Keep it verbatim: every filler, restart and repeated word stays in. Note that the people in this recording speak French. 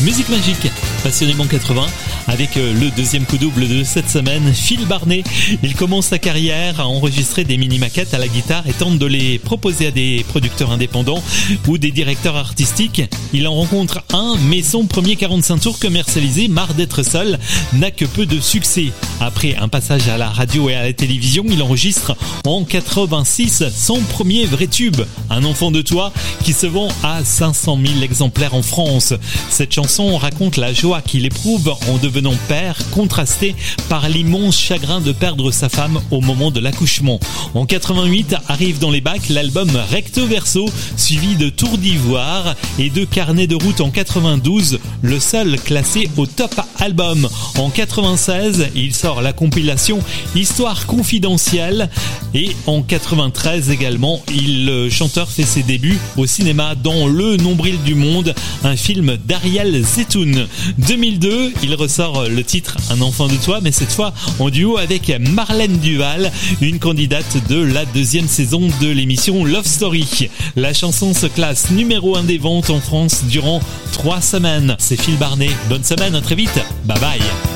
Musique Magique, passionnément quatre-vingts, avec le deuxième coup double de cette semaine, Phil Barnet. Il commence sa carrière à enregistrer des mini-maquettes à la guitare et tente de les proposer à des producteurs indépendants ou des directeurs artistiques. Il en rencontre un, mais son premier quarante-cinq tours commercialisé, marre d'être seul, n'a que peu de succès. Après un passage à la radio et à la télévision, il enregistre en quatre-vingt-six son premier vrai tube, Un enfant de toi, qui se vend à cinq cent mille exemplaires en France. Cette chanson raconte la joie qu'il éprouve en devenant père, contrastée par l'immense chagrin de perdre sa femme au moment de l'accouchement. En quatre-vingt-huit arrive dans les bacs l'album Recto Verso, suivi de Tour d'Ivoire et de Carnet de route en quatre-vingt-douze, le seul classé au top album. En quatre-vingt-seize, il sort la compilation Histoire confidentielle et en quatre-vingt-treize également, il, le chanteur fait ses débuts au cinéma dans Le Nombril du Monde, un film d'Ariel Zetoun. deux mille deux, il ressort le titre Un enfant de toi, mais cette fois en duo avec Marlène Duval, une candidate de la deuxième saison de l'émission Love Story. La chanson se classe numéro un des ventes en France durant trois semaines. C'est Phil Barnet. Bonne semaine, à très vite. Bye bye.